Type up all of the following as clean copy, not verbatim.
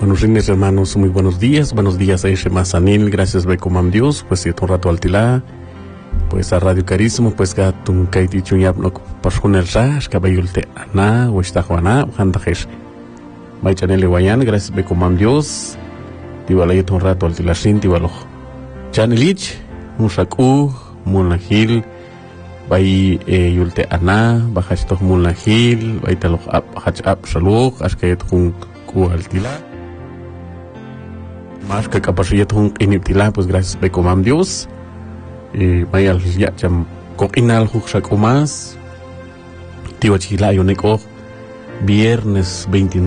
Hermanos Rines, hermanos, muy buenos días a Eshe Mazanil, gracias Becomam Dios, pues y un rato altilá, pues a Radio Carísimo, pues gatun kaiti chunyap no pasunel rash, kabayulte ana, westajuana, handajesh. Maichanele Guayan, gracias Becomam Dios, tiwalayet un rato altilá sin tiwalo. Chanelich, un shaku, munahil, bay yulte ana, bajashtoh munahil, bay taloh hach ap shaluk, ashkayet hun altila. Más que capaciyat hun iniptila, pues gracias Becomam Dios. Mayal ya cham coquinal huxak umas. Tiwachila yoneko viernes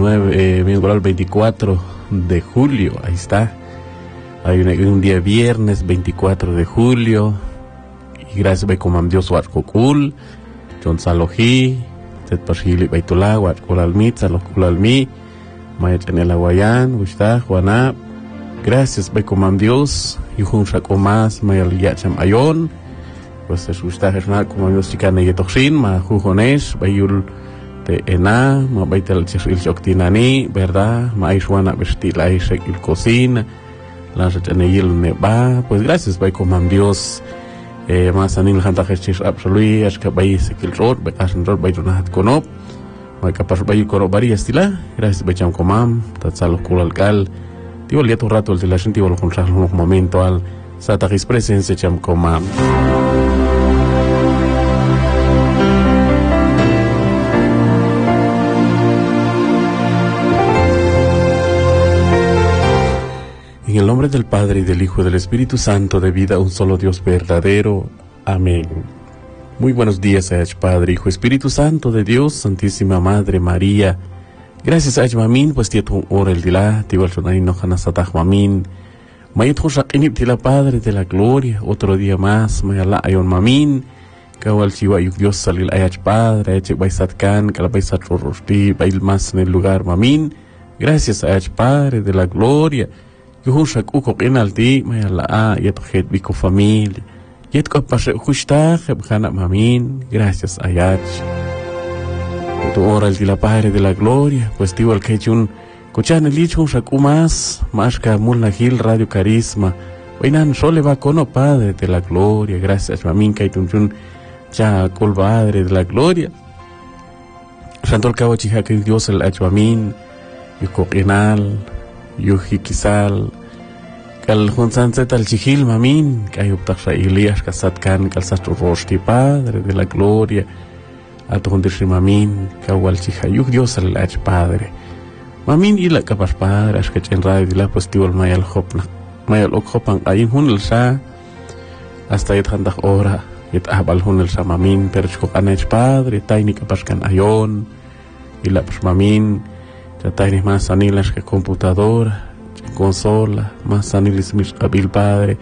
24 de julio, ahí está. Hay un día viernes 24 de julio. Y gracias Becomam Dios Huarcocul, John Saloji, Tet Pashili Baitula, Huarcolalmi, Saloculalmi. Maya Chanela Guayan, Wishta, Juana, gracias Becomam Dios, Yuhun Shakomas, Maya Yacham Ayon, pues es Wishta Hernal, como Dios Chicana y Toxin, Ma Jujonesh, Bayul de Ena, Ma Baitel Chiril Choctinani, ¿verdad? Ma Aishwana Bestila Aishek il Cocina, La Chaneyil Neba, pues gracias Becomam Dios, Más Anil Hantajesh Absolui, Ashkabay Sekil Rod, Bekasan Rod, Bayunahat Konop. Kapar bayi koro bari estila, gracias becham komam, tatsalo kulalkal, tiwal ya tu rato el tilashin tiwal kontrah un momento al satagis presencia cham komam. En el nombre del Padre y del Hijo y del Espíritu Santo, de vida un solo Dios verdadero. Amén. Muy buenos días a Padre, Hijo, Espíritu Santo de Dios, Santísima Madre María. Gracias a Mamin, pues tieto ora el dilá, tiwal sonai no hanasatah Mamin. Mayet Josakinip tila Padre de la Gloria, otro día más, mayala ayon Mamin. Kawal chiwa yuk Dios salil ayach Padre, ayach baisatkan, kalabaisat rorosti, bail más en el lugar Mamin. Gracias a Padre de la Gloria. Yuhushak uko kinalti, mayala yeto het biko familia. Yet ko pasé justa khana Mamin, gracias a Yach. Tu hora el la Padre de la Gloria, pues tío el que chun cochan el licho shakumas, masca mulnahil Radio Carisma. Wainan sole va cono Padre de la Gloria, gracias Mamin que chun cha col Padre de la Gloria. Santo el cabo chiha que Dios el Mamin, yukokinal, yuhikisal. Kal Hunsanset al Chihil Mamin, Kayuptaxa Ilias Kasatkan, Kalsastro Rosti, Padre de la Gloria, a tu Hundishi Mamin, Kawal Chihayuk, Dios al Ach Padre. Mamin y la Capas Padre, Ashkach en Radio de la Positival Mayal Hopna, Mayal Okhopan, Ayin Hunel Sa, hasta Yet Handak Ora, Yet Abal Hunel Sa Mamin, Perchkok Anach Padre, Taini Kapaskan Ayon, y la Mamin, Taini más Anilas que computadora. Consola, más sanilis mis abil Padre,